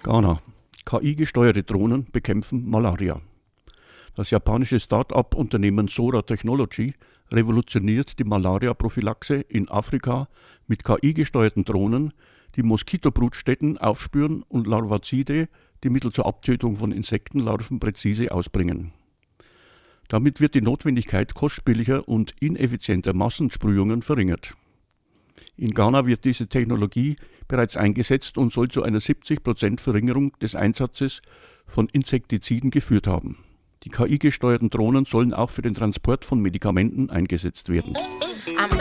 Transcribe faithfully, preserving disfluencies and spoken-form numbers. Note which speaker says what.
Speaker 1: Ghana. K I-gesteuerte Drohnen bekämpfen Malaria. Das japanische Start-up-Unternehmen Sora Technology revolutioniert die Malaria-Prophylaxe in Afrika mit K I-gesteuerten Drohnen, die Moskitobrutstätten aufspüren und Larvazide, die Mittel zur Abtötung von Insektenlarven, präzise ausbringen. Damit wird die Notwendigkeit kostspieliger und ineffizienter Massensprühungen verringert. In Ghana wird diese Technologie bereits eingesetzt und soll zu einer siebzig Prozent Verringerung des Einsatzes von Insektiziden geführt haben. Die K I-gesteuerten Drohnen sollen auch für den Transport von Medikamenten eingesetzt werden.